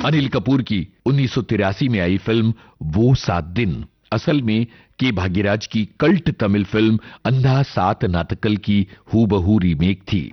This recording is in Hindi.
अनिल कपूर की 1983 में आई फिल्म वो सात दिन असल में के भाग्यराज की कल्ट तमिल फिल्म अंधा सात नातकल की हूबहू रीमेक थी।